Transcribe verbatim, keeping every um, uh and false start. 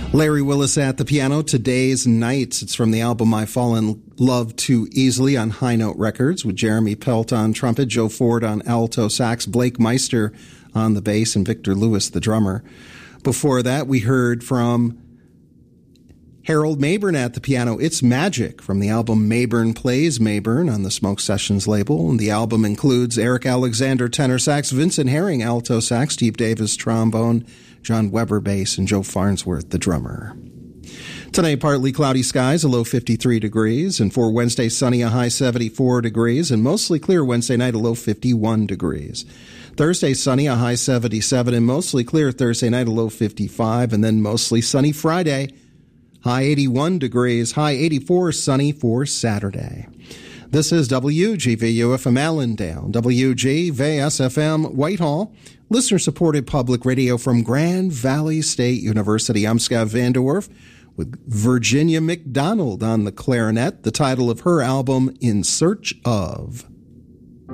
Larry Willis at the piano, Today's Nights. It's from the album I Fall in Love Too Easily on High Note Records, with Jeremy Pelt on trumpet, Joe Ford on alto sax, Blake Meister on the bass, and Victor Lewis, the drummer. Before that, we heard from Harold Mabern at the piano, It's Magic, from the album Mabern Plays Mabern on the Smoke Sessions label. And the album includes Eric Alexander tenor sax, Vincent Herring alto sax, Steve Davis trombone, John Weber bass, and Joe Farnsworth the drummer. Tonight, partly cloudy skies, a low fifty-three degrees, and for Wednesday, sunny, a high seventy-four degrees, and mostly clear Wednesday night, a low fifty-one degrees. Thursday, sunny, a high seventy-seven, and mostly clear Thursday night, a low fifty-five, and then mostly sunny Friday, high eighty-one degrees, high eighty-four, sunny for Saturday. This is W G V U F M Allendale, W G V S F M Whitehall, listener-supported public radio from Grand Valley State University. I'm Scott Vanderwerf with Virginia McDonald on the clarinet, the title of her album, In Search Of.